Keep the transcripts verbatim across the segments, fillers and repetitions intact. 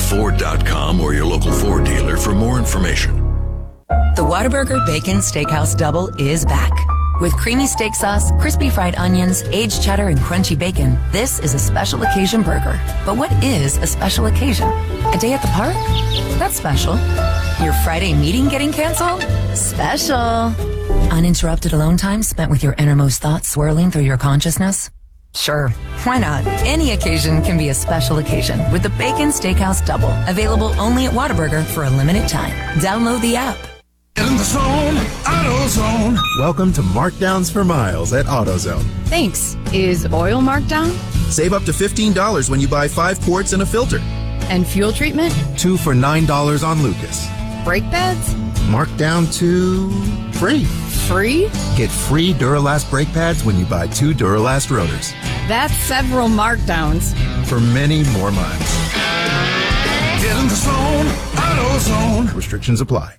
ford dot com or your local Ford dealer for more information. The Whataburger Bacon Steakhouse Double is back. With creamy steak sauce, crispy fried onions, aged cheddar, and crunchy bacon, this is a special occasion burger. But what is a special occasion? A day at the park? That's special. Your Friday meeting getting canceled? Special. Uninterrupted alone time spent with your innermost thoughts swirling through your consciousness? Sure, why not? Any occasion can be a special occasion with the Bacon Steakhouse Double, available only at Whataburger for a limited time. Download the app. In the zone, AutoZone. Welcome to Markdowns for Miles at AutoZone. Thanks. Is oil marked down? Save up to fifteen dollars when you buy five quarts and a filter. And fuel treatment? Two for nine dollars on Lucas. Brake pads? Marked down to free. Free? Get free Duralast brake pads when you buy two Duralast rotors. That's several markdowns. For many more miles. Get in the zone, AutoZone. Restrictions apply.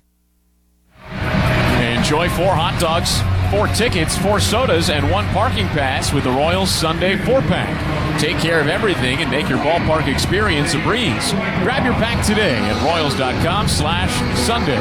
Enjoy four hot dogs, four tickets, four sodas, and one parking pass with the Royals Sunday four-pack. Take care of everything and make your ballpark experience a breeze. Grab your pack today at royals.com slash Sunday.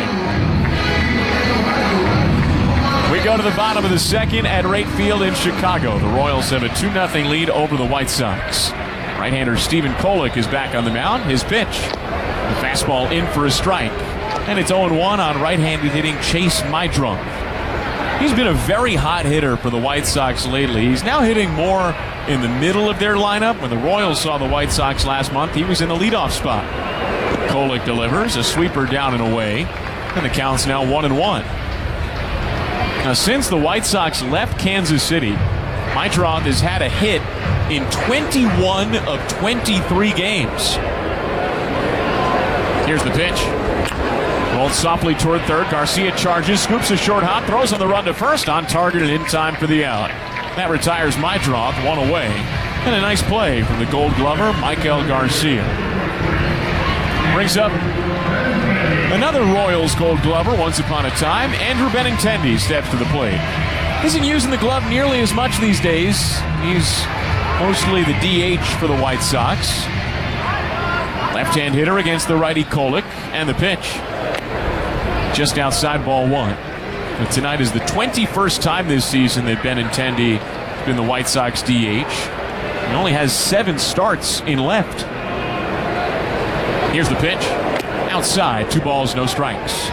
We go to the bottom of the second at Wright Field in Chicago. The Royals have a two nothing lead over the White Sox. Right-hander Stephen Kolek is back on the mound. His pitch. The fastball in for a strike. And it's oh one on right-handed hitting Chase Mydrum. He's been a very hot hitter for the White Sox lately. He's now hitting more in the middle of their lineup. When the Royals saw the White Sox last month, he was in the leadoff spot. Kolek delivers a sweeper down and away, and the count's now one and one. Now, since the White Sox left Kansas City, Mydrum has had a hit in twenty-one of twenty-three games. Here's the pitch. Rolled softly toward third. Garcia charges, scoops a short hop, throws on the run to first, on target and in time for the out. That retires Mydrum, one away. And a nice play from the Gold Glover, Michael Garcia. Brings up another Royals Gold Glover once upon a time. Andrew Benintendi steps to the plate. Isn't using the glove nearly as much these days. He's mostly the D H for the White Sox. Left-hand hitter against the righty Kolek. And the pitch. Just outside ball one. And tonight is the twenty-first time this season that Benintendi has been the White Sox D H. He only has seven starts in left. Here's the pitch. Outside, two balls, no strikes.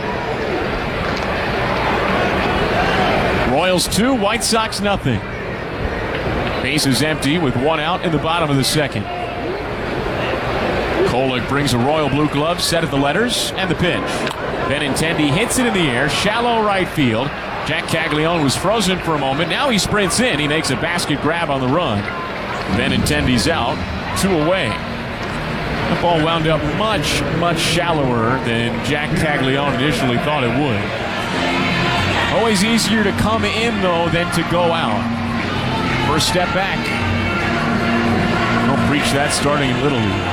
Royals two, White Sox nothing. Base is empty with one out in the bottom of the second. Kolek brings a royal blue glove, set at the letters, and the pitch. Benintendi hits it in the air, shallow right field. Jack Caglione was frozen for a moment. Now he sprints in. He makes a basket grab on the run. Benintendi's out, two away. The ball wound up much, much shallower than Jack Caglione initially thought it would. Always easier to come in, though, than to go out. First step back. Don't preach that starting in Little League.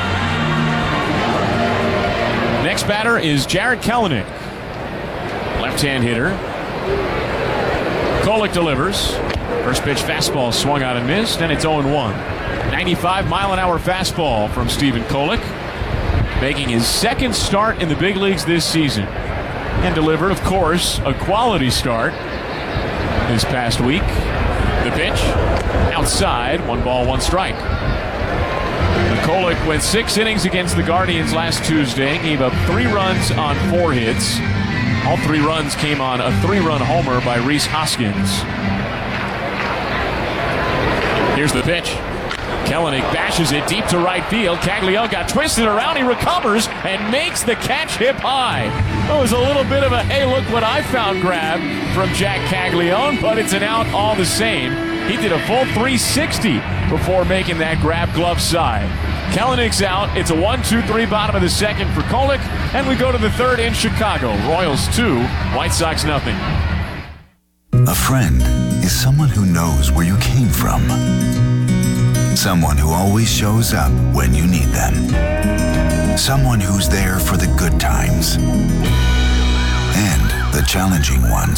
Next batter is Jarred Kelenic. Left-hand hitter. Kolek delivers. First pitch fastball swung out and missed, and it's oh one. ninety-five mile an hour fastball from Stephen Kolek, making his second start in the big leagues this season. And delivered, of course, a quality start this past week. The pitch, outside, one ball, one strike. Kolek went six innings against the Guardians last Tuesday, gave up three runs on four hits. All three runs came on a three-run homer by Rhys Hoskins. Here's the pitch. Kelenic bashes it deep to right field. Caglione got twisted around. He recovers and makes the catch hip high. It was a little bit of a, hey, look what I found grab from Jack Caglione, but it's an out all the same. He did a full three sixty before making that grab glove side. Kelenic's out. It's a one two three bottom of the second for Kolek, and we go to the third in Chicago. Royals two, White Sox nothing. A friend is someone who knows where you came from. Someone who always shows up when you need them. Someone who's there for the good times and the challenging ones.